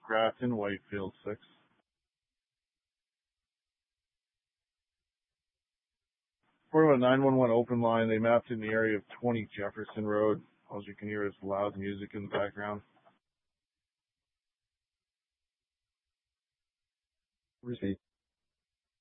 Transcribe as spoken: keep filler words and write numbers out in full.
Grafton, Whitefield six. We're about nine one one open line. They mapped in the area of twenty Jefferson Road. All you can hear is loud music in the background. Received.